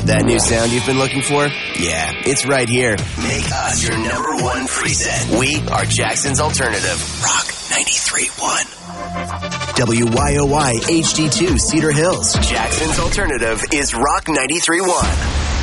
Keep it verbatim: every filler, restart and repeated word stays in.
That new sound you've been looking for? Yeah, it's right here. Make us your number one preset. We are Jackson's Alternative, Rock ninety-three point one. W Y O Y H D two Cedar Hills. Jackson's Alternative is Rock ninety-three point one.